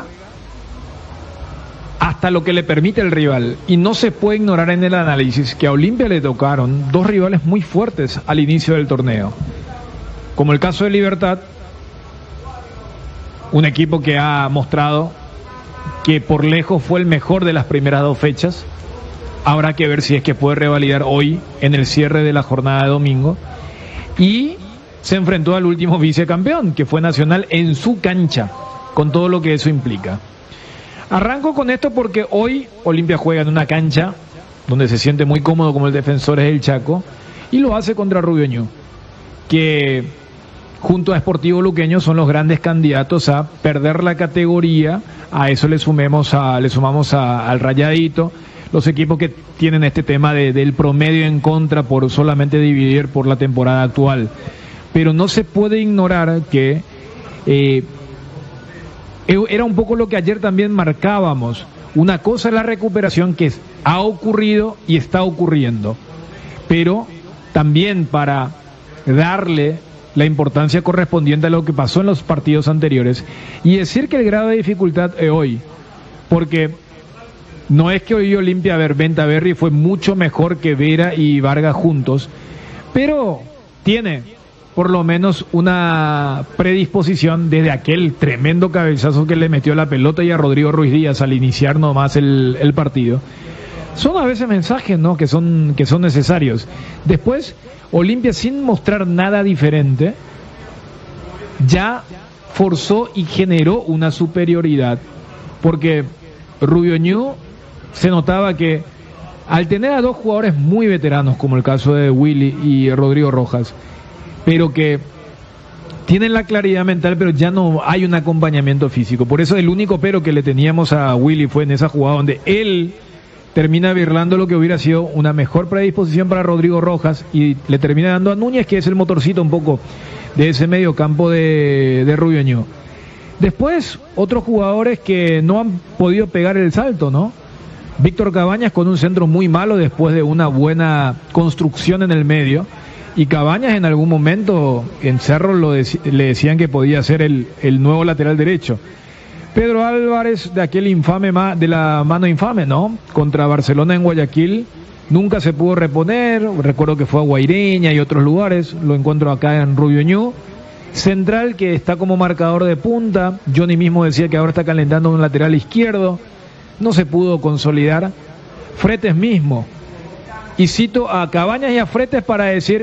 hasta lo que le permite el rival. Y no se puede ignorar en el análisis que a Olimpia le tocaron dos rivales muy fuertes al inicio del torneo. Como el caso de Libertad, un equipo que ha mostrado que por lejos fue el mejor de las primeras dos fechas. Habrá que ver si es que puede revalidar hoy en el cierre de la jornada de domingo. Y se enfrentó al último vicecampeón, que fue Nacional, en su cancha, con todo lo que eso implica. Arranco con esto porque hoy Olimpia juega en una cancha donde se siente muy cómodo como el Defensores del Chaco, y lo hace contra Rubio Ñu, que junto a Sportivo Luqueño son los grandes candidatos a perder la categoría. A eso le sumemos a, le sumamos a, al Rayadito, los equipos que tienen este tema de, del promedio en contra por solamente dividir por la temporada actual. Pero no se puede ignorar que eh, era un poco lo que ayer también marcábamos. Una cosa es la recuperación que ha ocurrido y está ocurriendo, pero también para darle la importancia correspondiente a lo que pasó en los partidos anteriores y decir que el grado de dificultad es hoy, porque no es que hoy Olimpia, a ver, Venta Berry fue mucho mejor que Vera y Vargas juntos, pero tiene por lo menos una predisposición desde aquel tremendo cabezazo que le metió la pelota y a Rodrigo Ruiz Díaz al iniciar nomás el, el partido. Son a veces mensajes, ¿no?, que son, que son necesarios. Después, Olimpia, sin mostrar nada diferente, ya forzó y generó una superioridad, porque Rubio Ñu se notaba que al tener a dos jugadores muy veteranos, como el caso de Willy y Rodrigo Rojas, pero que tienen la claridad mental, pero ya no hay un acompañamiento físico. Por eso el único pero que le teníamos a Willy fue en esa jugada donde él termina birlando lo que hubiera sido una mejor predisposición para Rodrigo Rojas y le termina dando a Núñez, que es el motorcito un poco de ese medio campo de, de Rubio Ñu. Después, otros jugadores que no han podido pegar el salto, ¿no? Víctor Cabañas con un centro muy malo después de una buena construcción en el medio. Y Cabañas en algún momento en Cerro lo dec- le decían que podía ser el, el nuevo lateral derecho. Pedro Álvarez, de aquel infame ma- de la mano infame, ¿no?, contra Barcelona en Guayaquil, nunca se pudo reponer. Recuerdo que fue a Guaireña y otros lugares. Lo encuentro acá en Rubio Ñu. Central, que está como marcador de punta. Johnny mismo decía que ahora está calentando un lateral izquierdo. No se pudo consolidar. Fretes mismo. Y cito a Cabañas y a Fretes para decir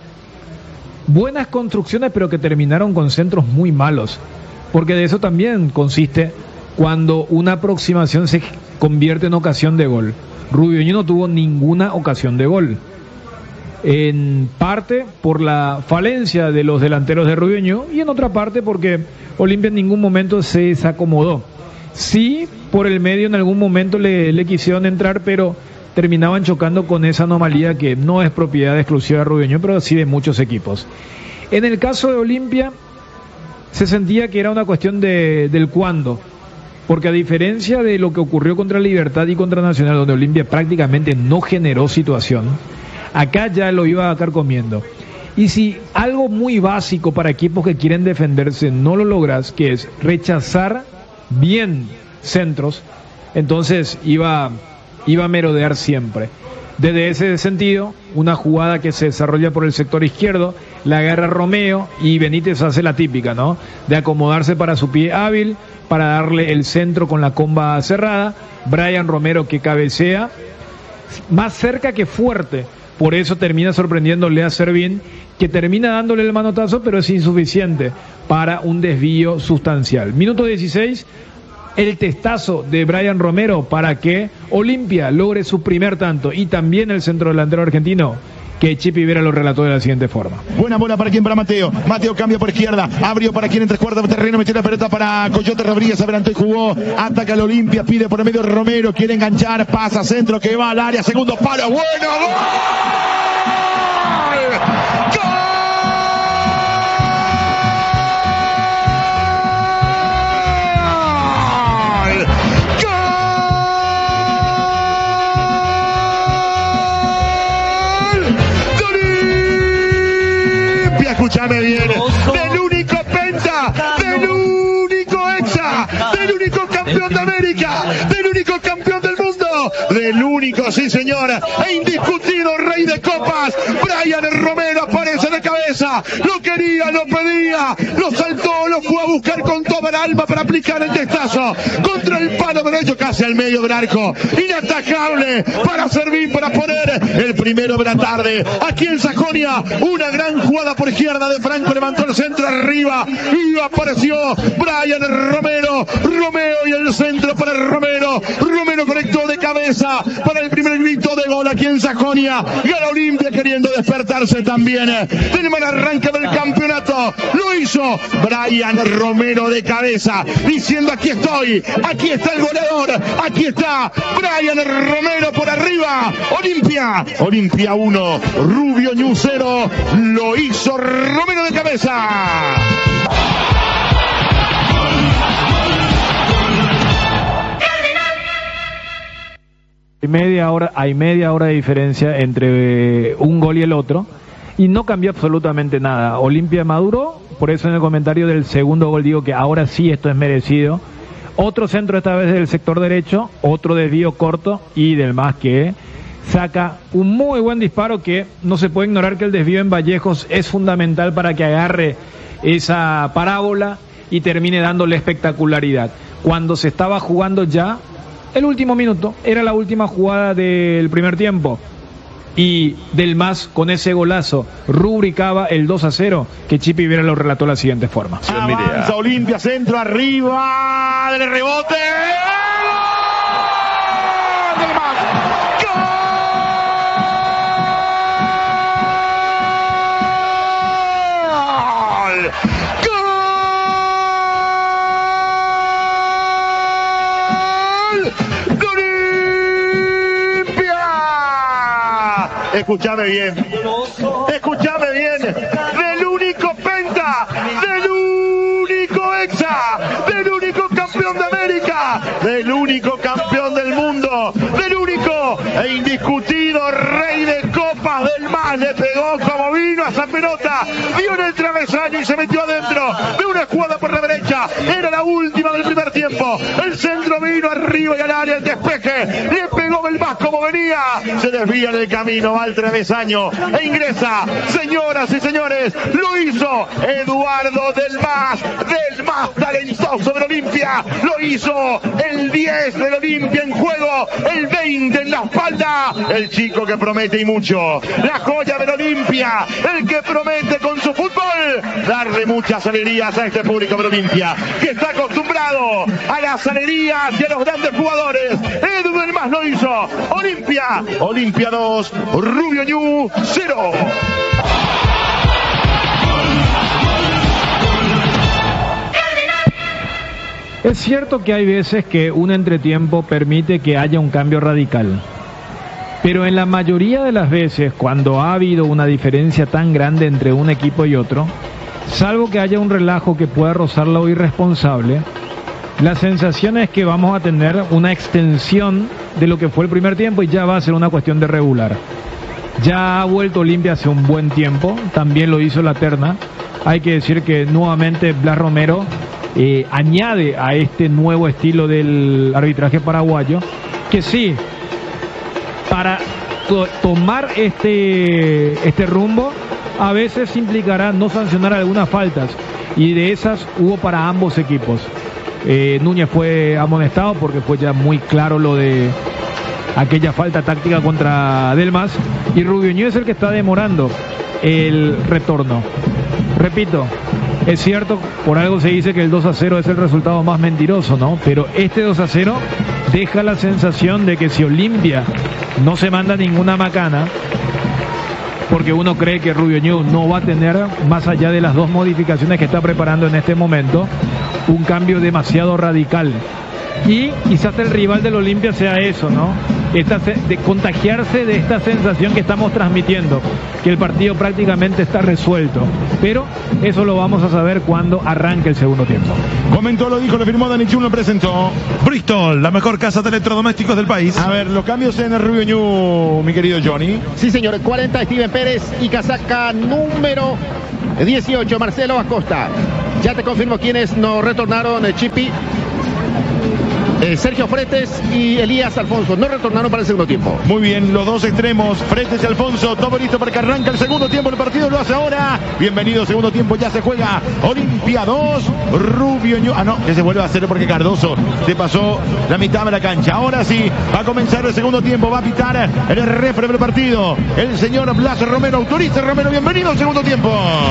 buenas construcciones, pero que terminaron con centros muy malos, porque de eso también consiste cuando una aproximación se convierte en ocasión de gol. Rubio no tuvo ninguna ocasión de gol. En parte por la falencia de los delanteros de Rubio y en otra parte porque Olimpia en ningún momento se desacomodó. Sí, por el medio en algún momento le, le quisieron entrar, pero terminaban chocando con esa anomalía que no es propiedad exclusiva de Rubio, pero sí de muchos equipos. En el caso de Olimpia se sentía que era una cuestión de, del cuándo, porque a diferencia de lo que ocurrió contra Libertad y contra Nacional, donde Olimpia prácticamente no generó situación, acá ya lo iba a carcomiendo. Y si algo muy básico para equipos que quieren defenderse no lo logras, que es rechazar bien centros, entonces iba, iba a merodear siempre. Desde ese sentido, una jugada que se desarrolla por el sector izquierdo, la agarra Romeo y Benítez hace la típica, ¿no? De acomodarse para su pie hábil, para darle el centro con la comba cerrada. Brian Romero que cabecea, más cerca que fuerte. Por eso termina sorprendiéndole a Servín, que termina dándole el manotazo, pero es insuficiente para un desvío sustancial. Minuto dieciséis, el testazo de Brian Romero para que Olimpia logre su primer tanto, y también el centro delantero argentino, que Chipi Vera lo relató de la siguiente forma. Buena bola para quien, para Mateo. Mateo cambia por izquierda. Abrió para quien en tres cuartos de terreno. Metió la pelota para Coyote Rodríguez. Adelantó y jugó. Ataca el Olimpia. Pide por el medio Romero. Quiere enganchar. Pasa centro que va al área. Segundo palo. Bueno. ¡Gol! Escúchame bien, del único penta, del único hexa, del único campeón de América, del único campeón del mundo, del único, sí señor, e indiscutido rey de copas, Brian Romero aparece de cabeza, lo quería, lo pedía, lo saltó, lo fue a buscar con toda el alma para aplicar el testazo contra el palo derecho, casi al medio del arco, inatajable para servir, para poner el primero de la tarde, aquí en Sajonia, una gran jugada por izquierda de Franco, levantó el centro arriba y apareció Brian Romero, Romeo y el centro para Romero, Romero conectó de cabeza para el primer grito de gol aquí en Sajonia, gana Olimpia queriendo despertarse también del mal arranque del campeonato, lo hizo Brian Romero de cabeza, diciendo aquí estoy, aquí está el goleador, aquí está Brian Romero por arriba, Olimpia, Olimpia uno, Rubio Ñu cero, lo hizo Romero de cabeza. Hay media hora, hay media hora de diferencia entre un gol y el otro, y no cambió absolutamente nada. Olimpia maduró, por eso en el comentario del segundo gol digo que ahora sí esto es merecido. Otro centro esta vez del sector derecho, otro desvío corto y del más que saca un muy buen disparo, que no se puede ignorar que el desvío en Vallejos es fundamental para que agarre esa parábola y termine dándole espectacularidad. Cuando se estaba jugando ya el último minuto, era la última jugada del primer tiempo, y del más con ese golazo rubricaba el dos a cero, que Chipi Vera lo relató de la siguiente forma. Avanza Olimpia, centro arriba del rebote. ¡Gol! Escúchame bien, escúchame bien, del único penta, del único hexa, del único campeón de América, del único campeón del mundo, del único e indiscutido rey de copas del más, le pegó como vino a esa pelota, dio en el travesaño y se metió adentro de una jugada por la derecha, era la última del primer tiempo, el centro vino arriba y al área, el despeje, le pegó el más como venía, se desvía en el camino, va al travesaño e ingresa, señoras y señores, lo hizo Eduardo del Mas, del más talentoso del Olimpia, lo hizo el diez del Olimpia en juego, el veinte en la espalda, el chico que promete y mucho, la joya del Olimpia, el que promete con su fútbol, darle muchas alegrías a este público de Olimpia, que está acostumbrado a las alegrías y a los grandes jugadores. Edwin más lo hizo. Olimpia, Olimpia dos, Rubio Ñu cero. Es cierto que hay veces que un entretiempo permite que haya un cambio radical, pero en la mayoría de las veces, cuando ha habido una diferencia tan grande entre un equipo y otro, salvo que haya un relajo que pueda rozar lo irresponsable, la sensación es que vamos a tener una extensión de lo que fue el primer tiempo y ya va a ser una cuestión de regular. Ya ha vuelto Olimpia hace un buen tiempo, también lo hizo la terna. Hay que decir que nuevamente Blas Romero eh, añade a este nuevo estilo del arbitraje paraguayo, que sí, para to tomar este, este rumbo, a veces implicará no sancionar algunas faltas, y de esas hubo para ambos equipos. Eh, Núñez fue amonestado porque fue ya muy claro lo de aquella falta táctica contra Delmas, y Rubio Ñu es el que está demorando el retorno. Repito, es cierto, por algo se dice que el dos a cero es el resultado más mentiroso, ¿no? Pero este dos a cero deja la sensación de que si Olimpia no se manda ninguna macana, porque uno cree que Rubio Ñu no va a tener, más allá de las dos modificaciones que está preparando en este momento, un cambio demasiado radical. Y quizás el rival del Olimpia sea eso, ¿no? Esta, de contagiarse de esta sensación que estamos transmitiendo, que el partido prácticamente está resuelto. Pero eso lo vamos a saber cuando arranque el segundo tiempo. Comentó, lo dijo, lo firmó Danichun, lo presentó. Bristol, la mejor casa de electrodomésticos del país. A ver, los cambios en el Rubio Ñu, mi querido Johnny. Sí, señor, cuarenta Steven Pérez y casaca número dieciocho, Marcelo Acosta. Ya te confirmo quiénes nos retornaron, eh, Chipi. Eh, Sergio Fretes y Elías Alfonso no retornaron para el segundo tiempo. Muy bien, los dos extremos, Fretes y Alfonso, todo listo para que arranca el segundo tiempo. El partido lo hace ahora. Bienvenido, segundo tiempo, ya se juega. Olimpia dos, Rubio Ñu. Ah, no, que se vuelve a hacer porque Cardoso se pasó la mitad de la cancha. Ahora sí, va a comenzar el segundo tiempo, va a pitar el refre del partido. El señor Blas Romero, autoriza Romero, bienvenido al segundo tiempo.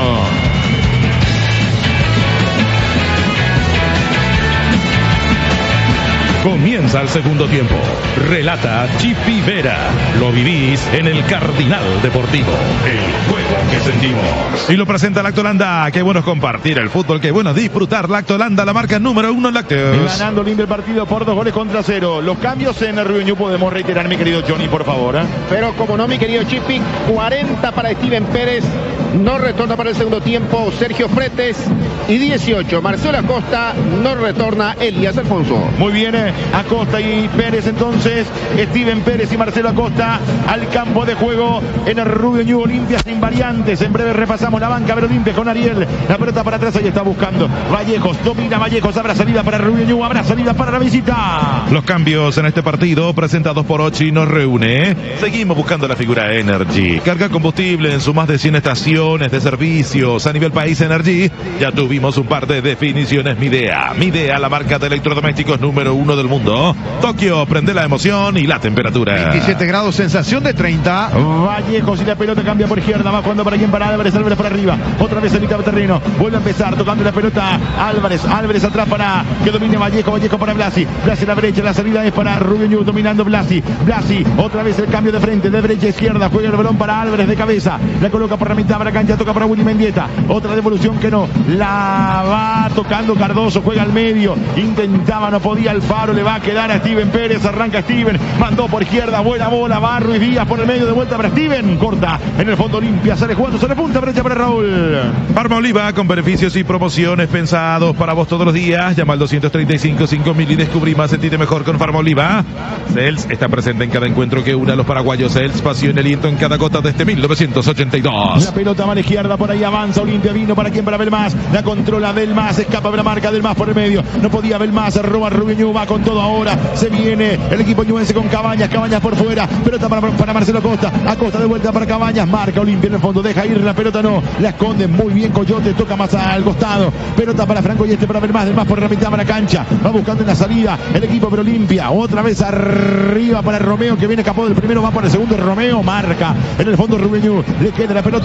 Comienza el segundo tiempo. Relata Chipi Vera. Lo vivís en el Cardinal Deportivo. El juego que sentimos. Y lo presenta Lactolanda. Qué bueno es compartir el fútbol. Qué bueno disfrutar. Lactolanda, la marca número uno en lácteos. Ganando limpio el partido por dos goles contra cero. Los cambios en el Rubio Ñu podemos reiterar, mi querido Johnny, por favor. ¿eh? Pero como no, mi querido Chipi, cuarenta para Steven Pérez. No retorna para el segundo tiempo Sergio Fretes. Y dieciocho, Marcelo Acosta. No retorna Elías Alfonso. Muy bien, eh. Acosta y Pérez, entonces Steven Pérez y Marcelo Acosta al campo de juego en el Rubio Ñu. Olimpia sin variantes. En breve repasamos la banca de Olimpia con Ariel. La pelota para atrás, ahí está buscando Vallejos, domina Vallejos, habrá salida para Rubio Ñu, habrá salida para la visita. Los cambios en este partido presentados por Ochi nos reúne. Seguimos buscando la figura Energy. Carga combustible en sus más de cien estaciones de servicios a nivel país. Energy. Ya tuvimos un par de definiciones. Midea, Midea, la marca de electrodomésticos número uno del mundo. Tokio, prende la emoción y la temperatura. veintisiete grados, sensación de treinta. Vallejos y la pelota cambia por izquierda. Va jugando para quien, para Álvarez. Álvarez para arriba. Otra vez en mitad de terreno. Vuelve a empezar tocando la pelota. Álvarez. Álvarez atrás para que domine Vallejo. Vallejo para Blasi. Blasi a la derecha. La salida es para Rubio Ñu. Dominando Blasi. Blasi. Otra vez el cambio de frente. De derecha a izquierda. Juega el balón para Álvarez de cabeza. La coloca por la mitad de la cancha. Toca para Willy Mendieta. Otra devolución que no. La va tocando Cardoso. Juega al medio. Intentaba, no podía. Alfaro. Le va a quedar a Steven Pérez. Arranca Steven. Mandó por izquierda. Buena bola. Va Ruiz Díaz por el medio. De vuelta para Steven. Corta. En el fondo Olimpia. Sale jugando. Sale punta derecha para Raúl. Farma Oliva con beneficios y promociones pensados para vos todos los días. Llama al doscientos treinta y cinco cinco mil y descubrí más. Sentite mejor con Farma Oliva. Cels está presente en cada encuentro que une a los paraguayos. Cels, pasión y aliento en cada gota de este mil novecientos ochenta y dos. La pelota va a la izquierda. Por ahí avanza Olimpia. Vino para quien, para Belmás. La controla Belmás. Escapa de la marca Belmás por el medio. No podía Belmás. Roba Rubio Ñu. Va con todo ahora. Se viene el equipo ñuense con Cabañas. Cabañas por fuera. Pelota para, para Marcelo Acosta. Acosta de vuelta para Cabañas. Marca Olimpia en el fondo. Deja ir la pelota. No. La esconde muy bien Coyote. Toca más al costado. Pelota para Franco y este para Belmás. Belmás por la mitad de la cancha. Va buscando en la salida el equipo de Olimpia. Otra vez arriba para Romeo, que viene capó del primero. Va por el segundo. Romeo marca en el fondo Rubio Ñu. Le queda la pelota al arquero. Ya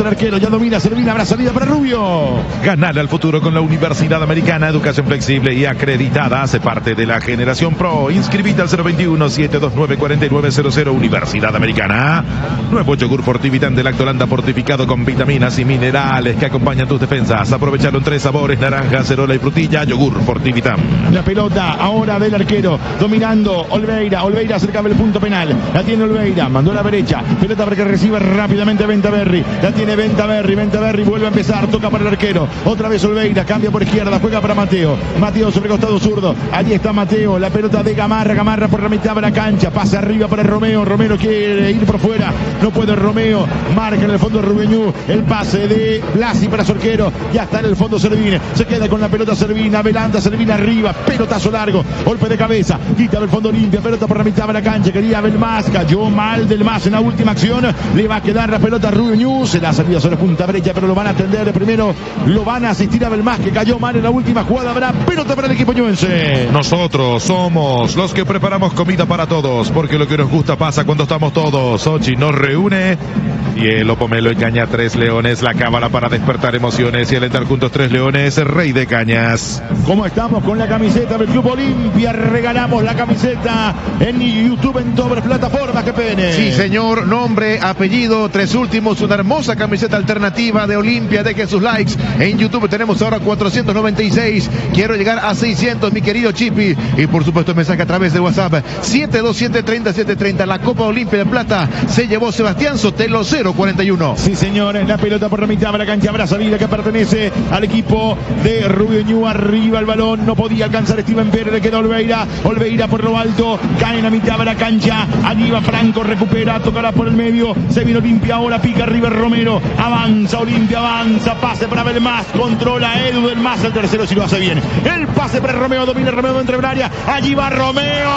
derecha, domina Servina, habrá salida para Rubio. Ganale al futuro con la Universidad Americana, educación flexible y acreditada. Hace parte de la generación pro. Inscribite al cero veintiuno, siete dos nueve, cuatro nueve cero cero. Universidad Americana. Nuevo yogur Fortivitan de Lactolanda fortificado con vitaminas y minerales que acompañan tus defensas. Aprovechalo en tres sabores: naranja, cerola y frutilla. Yogur Fortivitan. La pelota ahora del arquero, dominando Olveira. Olveira cerca del punto penal. La tiene Olveira, mandó a la derecha. Pelota para que reciba rápidamente Ventaverri. La tiene Ventaverri. Ventaverri vuelve a empezar. Toca para el arquero. Otra vez Olveira. Cambia por izquierda. Juega para Mateo. Mateo sobre costado zurdo. Allí está Mateo. La pelota de Gamarra. Gamarra por la mitad de la cancha. Pasa arriba para Romeo. Romero quiere ir por fuera. No puede Romeo. Marca en el fondo Rubeñú. El pase de Blasi para su arquero. Ya está en el fondo Servine. Se queda con la pelota Servina. Velanda Servina arriba. Pelotazo largo. Golpe de cabeza. Quita del fondo limpia. Pelota por la mitad de la cancha. Quería Belmas. Cayó mal del Mas en la última acción. Le va a quedar la pelota a Rubeñú. Se la ha salido sobre punta brecha, pero lo van a atender primero. Lo van a asistir a Belmas, que cayó mal en la última jugada. Habrá pelota para el equipo ñuense. Nosotros somos los que preparamos comida para todos, porque lo que nos gusta pasa cuando estamos todos. Sochi nos reúne y el Opomelo engaña Tres Leones, la cábala para despertar emociones y alentar juntos Tres Leones, Rey de Cañas. ¿Cómo estamos con la camiseta del Club Olimpia? Regalamos la camiseta en YouTube, en todas las plataformas. Que pene. Sí, señor. Nombre, apellido, tres últimos. Una hermosa camiseta alternativa de Olimpia. Deje sus likes. En YouTube tenemos ahora cuatrocientos noventa y seis. Quiero llegar a seiscientos, mi querido Chipi. Y por supuesto, mensaje a través de WhatsApp. siete dos siete, tres siete tres cero. La Copa Olimpia de Plata se llevó Sebastián Sotelo, cero cuarenta y uno. Sí, señor. La pelota por la mitad de la cancha. Habrá salida que pertenece al equipo de Rubeñú. Arriba el balón. No podía alcanzar Steven Pérez. Le queda Olveira. Olveira por lo alto. Cae en la mitad de la cancha. Allí va Franco. Recupera. Tocará por el medio. Se vino Olimpia. Ahora pica arriba Romero. Avanza Olimpia. Avanza. Pase para Belmas. Controla Edu del Mas. El tercero si lo hace bien. El pase para Romeo. Domina Romeo dentro del área. Allí va Romeo.